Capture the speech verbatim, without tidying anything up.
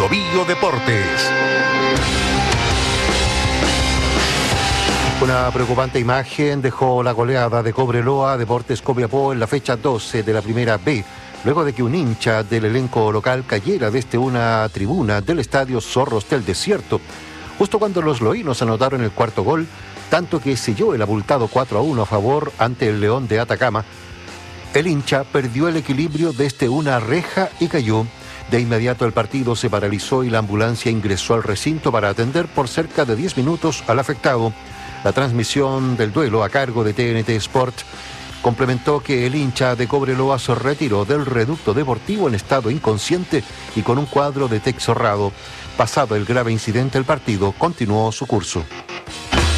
Bio Deportes. Una preocupante imagen dejó la goleada de Cobreloa a Deportes Copiapó en la fecha doce de la Primera B, luego de que un hincha del elenco local cayera desde una tribuna del estadio Zorros del Desierto, justo cuando los loínos anotaron el cuarto gol, tanto que selló el abultado cuatro a uno a favor ante el León de Atacama. El hincha perdió el equilibrio desde una reja y cayó. De inmediato el partido se paralizó y la ambulancia ingresó al recinto para atender por cerca de diez minutos al afectado. La transmisión del duelo a cargo de T N T Sport complementó que el hincha de Cobreloa se retiró del reducto deportivo en estado inconsciente y con un cuadro de texto cerrado. Pasado el grave incidente, el partido continuó su curso.